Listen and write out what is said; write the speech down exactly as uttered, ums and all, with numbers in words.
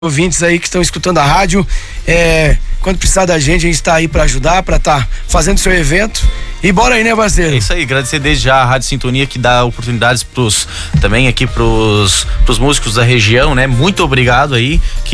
ouvintes aí que estão escutando a rádio, é, quando precisar da gente, a gente está aí para ajudar, para estar tá fazendo seu evento. E bora aí, né, parceiro? É isso aí, agradecer desde já a Rádio Sintonia, que dá oportunidades pros, também aqui pros, pros músicos da região, né? Muito obrigado aí. Que